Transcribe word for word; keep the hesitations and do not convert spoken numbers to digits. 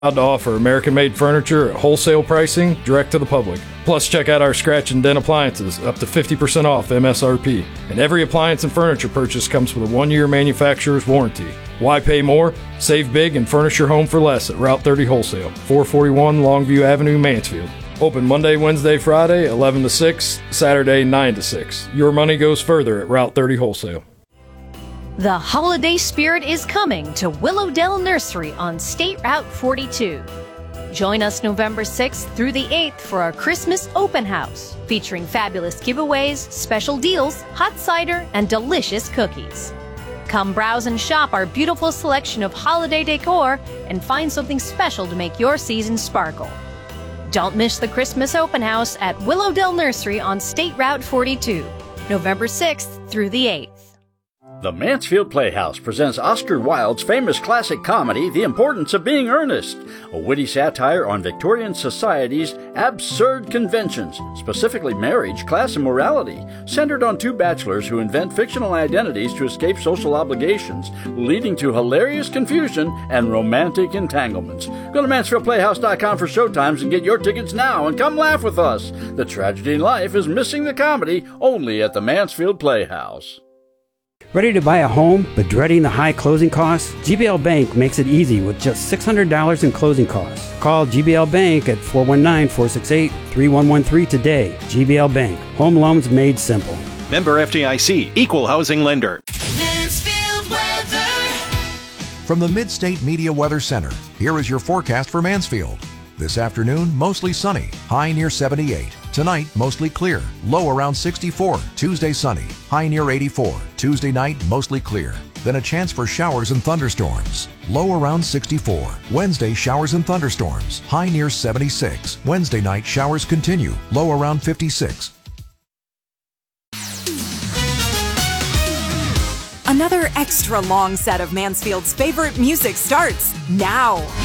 Proud to offer American-made furniture at wholesale pricing, direct to the public. Plus, check out our scratch and dent appliances, up to fifty percent off M S R P. And every appliance and furniture purchase comes with a one-year manufacturer's warranty. Why pay more? Save big and furnish your home for less at Route thirty Wholesale, four forty-one Longview Avenue, Mansfield. Open Monday, Wednesday, Friday, eleven to six, Saturday, nine to six. Your money goes further at Route thirty Wholesale. The holiday spirit is coming to Willowdale Nursery on State Route forty-two. Join us November sixth through the eighth for our Christmas open house, featuring fabulous giveaways, special deals, hot cider, and delicious cookies. Come browse and shop our beautiful selection of holiday decor and find something special to make your season sparkle. Don't miss the Christmas open house at Willowdale Nursery on State Route forty-two, November sixth through the eighth. The Mansfield Playhouse presents Oscar Wilde's famous classic comedy, The Importance of Being Earnest, a witty satire on Victorian society's absurd conventions, specifically marriage, class, and morality, centered on two bachelors who invent fictional identities to escape social obligations, leading to hilarious confusion and romantic entanglements. Go to mansfield playhouse dot com for showtimes and get your tickets now, and come laugh with us. The tragedy in life is missing the comedy, only at the Mansfield Playhouse. Ready to buy a home but dreading the high closing costs? G B L Bank makes it easy with just six hundred dollars in closing costs. Call G B L Bank at four one nine, four six eight, three one one three today. G B L Bank. Home loans made simple. Member F D I C. Equal housing lender. Mansfield weather. From the Mid-State Media Weather Center, here is your forecast for Mansfield. This afternoon, mostly sunny, high near seventy-eight. Tonight, mostly clear, low around sixty-four. Tuesday, sunny, high near eighty-four. Tuesday night, mostly clear. Then a chance for showers and thunderstorms, low around sixty-four. Wednesday, showers and thunderstorms, high near seventy-six. Wednesday night, showers continue, low around fifty-six. Another extra long set of Mansfield's favorite music starts now.